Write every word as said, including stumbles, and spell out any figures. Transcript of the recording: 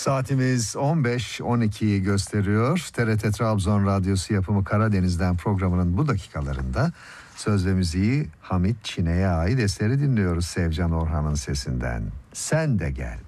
Saatimiz on beş on ikiyi gösteriyor. T R T Trabzon Radyosu yapımı Karadeniz'den programının bu dakikalarında söz ve müziği Hamit Çine'ye ait eseri dinliyoruz Sevcan Orhan'ın sesinden. Sen de gel.